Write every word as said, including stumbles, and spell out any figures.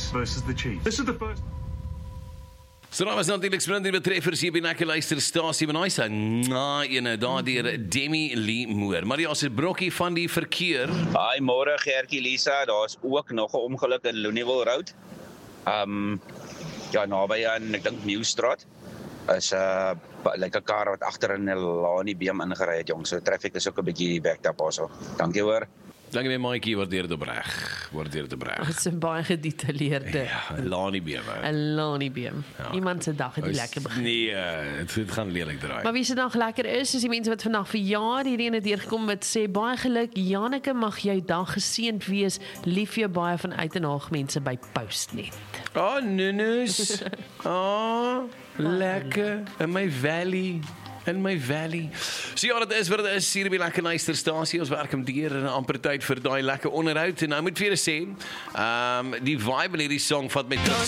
versus the Chiefs. This is the first. So daar was natuurlijk sprint die betreffers hier by Lekker Luisterstasie, en hy sê, na ene, daar dier Demi Lee Moore. Maar ja, as het brokkie van die verkeer. Hi, môre Gertjie Lisa, daar is ook nog 'n ongeluk in Looneyville Road. Um, ja, naby aan, ek dink Nieuwstraat, is 'n uh, like 'n kar wat agter in 'n Lani beam ingery het, jong. So traffic is ook 'n bietjie backed up also. Dankie hoor. Dankie my Maatjie, waardeer dit opreg. Waardeer dit opreg. Dit is 'n baie gedetailleerde. Ja, 'n Lani beam. 'n Lani beam. Ja. Iemand se dag het nie lekker begin. Nee, uh, het gaan lelik draai. Maar wie se dag lekker is, is die mense wat vandag verjaar, hierdie ene deurgekom wat sê baie geluk, Janeke, mag jou dag geseënd wees. Lief jou baie van uit en haag mense by Postnet. Oh, nunus. Oh, lekker. In my valley. In my valley. So ja, dit is wat dit is hier by Lekker Luisterstasie. Ons werk hem deur in 'n amper tyd vir daai lekker onderhoud. En nou moet vir julle sê, ehm um, die vibe in hierdie song vat met